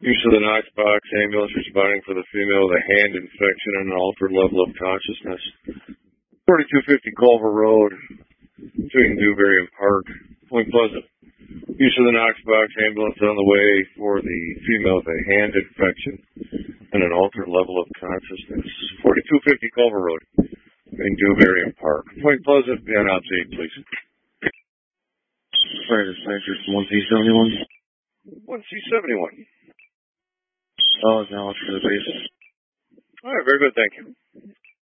Use of the Knox box ambulance responding for the female with a hand infection and an altered level of consciousness. 4250 Culver Road, between Dewberry and Park, Point Pleasant. Use of the Knox box ambulance on the way for the female with a hand infection and an altered level of consciousness. 4250 Culver Road, between Dewberry and Park, Point Pleasant. Be on ops 8, please. Fire dispatcher, 1C71. 1C71. I'll acknowledge for the base. All right, very good, thank you.